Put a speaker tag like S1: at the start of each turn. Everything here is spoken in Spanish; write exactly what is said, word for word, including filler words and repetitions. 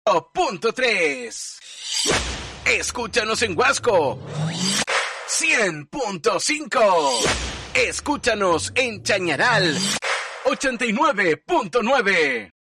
S1: punto tres. Escúchanos en Huasco cien punto cinco. Escúchanos en Chañaral ochenta y nueve punto nueve.